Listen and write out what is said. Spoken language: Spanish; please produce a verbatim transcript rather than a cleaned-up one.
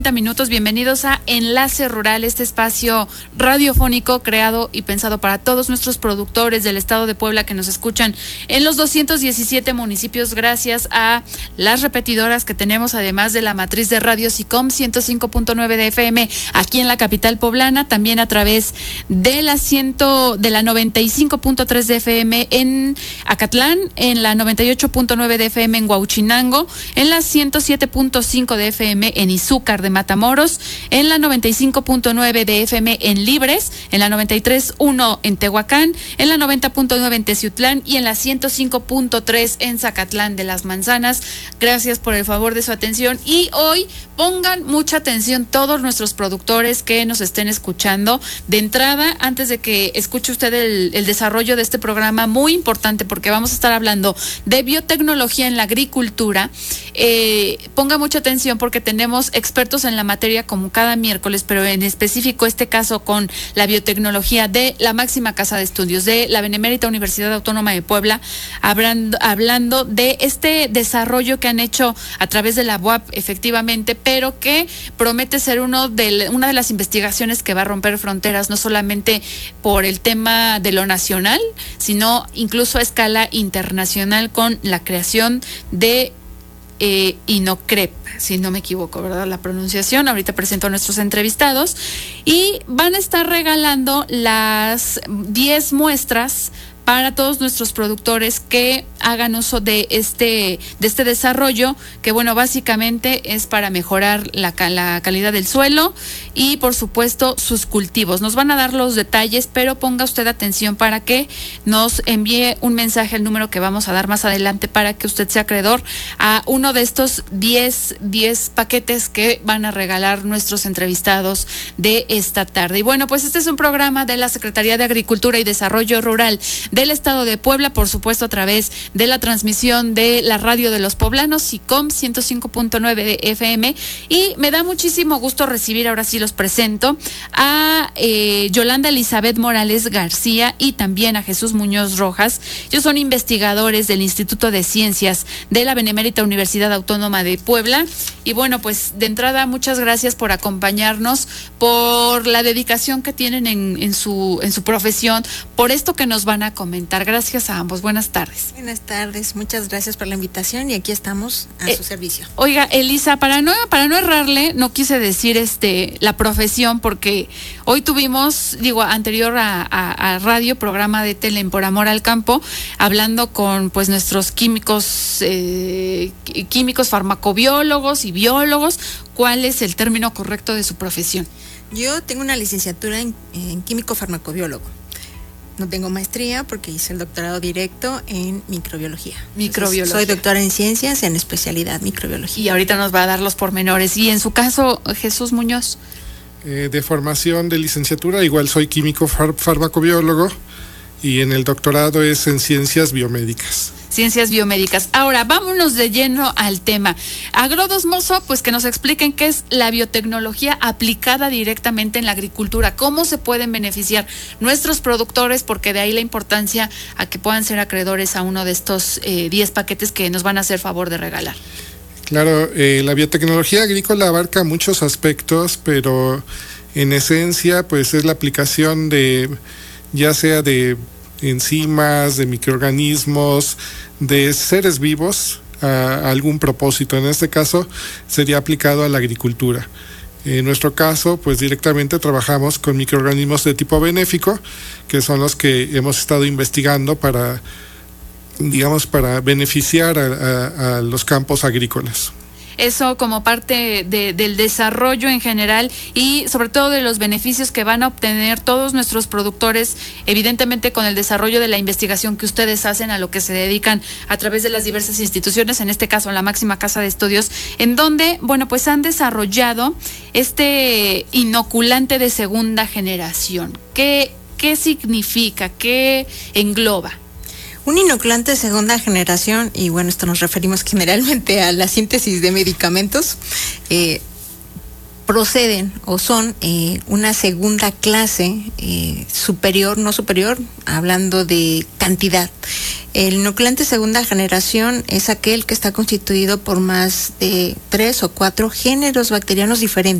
Minutos, bienvenidos a Enlace Rural, este espacio radiofónico creado y pensado para todos nuestros productores del estado de Puebla que nos escuchan en los doscientos diecisiete municipios, gracias a las repetidoras que tenemos, además de la matriz de Radio SICOM ciento cinco punto nueve de F M aquí en la capital poblana, también a través de la ciento de la noventa y cinco punto tres de F M en Acatlán, en la noventa y ocho punto nueve de F M en Huauchinango, en la ciento siete punto cinco de F M en Izúcar de Matamoros, en la noventa y cinco punto nueve de F M en Libres, en la noventa y tres punto uno en Tehuacán, en la noventa punto nueve en Teciutlán y en la ciento cinco punto tres en Zacatlán de las Manzanas. Gracias por el favor de su atención y hoy pongan mucha atención todos nuestros productores que nos estén escuchando. De entrada, antes de que escuche usted el, el desarrollo de este programa, muy importante porque vamos a estar hablando de biotecnología en la agricultura, eh, ponga mucha atención porque tenemos expertos en la materia como cada miércoles, pero en específico este caso con la biotecnología de la máxima casa de estudios de la Benemérita Universidad Autónoma de Puebla, hablando, hablando de este desarrollo que han hecho a través de la U A P efectivamente, pero que promete ser uno de, una de las investigaciones que va a romper fronteras, no solamente por el tema de lo nacional, sino incluso a escala internacional con la creación de Eh, Inocrep, si no me equivoco, ¿verdad? La pronunciación. Ahorita presento a nuestros entrevistados y van a estar regalando las diez muestras para todos nuestros productores que hagan uso de este de este desarrollo, que bueno, básicamente es para mejorar la, la calidad del suelo y por supuesto sus cultivos. Nos van a dar los detalles, pero ponga usted atención para que nos envíe un mensaje al número que vamos a dar más adelante para que usted sea acreedor a uno de estos diez paquetes que van a regalar nuestros entrevistados de esta tarde. Y bueno, pues este es un programa de la Secretaría de Agricultura y Desarrollo Rural del estado de Puebla, por supuesto a través de la transmisión de la radio de los poblanos, SICOM ciento cinco punto nueve de F M, y me da muchísimo gusto recibir, ahora sí los presento, a eh, Yolanda Elizabeth Morales García y también a Jesús Muñoz Rojas. Ellos son investigadores del Instituto de Ciencias de la Benemérita Universidad Autónoma de Puebla, y bueno, pues de entrada muchas gracias por acompañarnos, por la dedicación que tienen en, en su en su profesión, por esto que nos van a comentar. Gracias a ambos. Buenas tardes. Buenas tardes. Muchas gracias por la invitación y aquí estamos a eh, su servicio. Oiga, Elisa, para no para no errarle, no quise decir este la profesión porque hoy tuvimos, digo, anterior a, a, a radio, programa de tele en Por Amor al Campo, hablando con pues nuestros químicos, eh, químicos, farmacobiólogos y biólogos. ¿Cuál es el término correcto de su profesión? Yo tengo una licenciatura en, en químico farmacobiólogo. No tengo maestría porque hice el doctorado directo en microbiología. Microbiología. Entonces, soy doctora en ciencias en especialidad microbiología. Y ahorita nos va a dar los pormenores. Y en su caso, Jesús Muñoz. Eh, de formación de licenciatura, igual soy químico far- farmacobiólogo y en el doctorado es en ciencias biomédicas. Ciencias biomédicas. Ahora, vámonos de lleno al tema. Agrodosmoso, pues que nos expliquen qué es la biotecnología aplicada directamente en la agricultura, cómo se pueden beneficiar nuestros productores, porque de ahí la importancia a que puedan ser acreedores a uno de estos eh, diez paquetes que nos van a hacer favor de regalar. Claro, eh, la biotecnología agrícola abarca muchos aspectos, pero en esencia, pues es la aplicación de, ya sea de enzimas, de microorganismos, de seres vivos a, a algún propósito. En este caso sería aplicado a la agricultura. En nuestro caso, pues directamente trabajamos con microorganismos de tipo benéfico, que son los que hemos estado investigando para, digamos, para beneficiar a, a, a los campos agrícolas. Eso como parte de, del desarrollo en general y sobre todo de los beneficios que van a obtener todos nuestros productores, evidentemente con el desarrollo de la investigación que ustedes hacen, a lo que se dedican a través de las diversas instituciones, en este caso la máxima casa de estudios, en donde, bueno, pues han desarrollado este inoculante de segunda generación. ¿Qué, qué significa? ¿Qué engloba? Un inoculante de segunda generación, y bueno, esto nos referimos generalmente a la síntesis de medicamentos, eh, proceden o son eh, una segunda clase eh, superior, no superior, hablando de cantidad. El nucleante segunda generación es aquel que está constituido por más de tres o cuatro géneros bacterianos diferentes.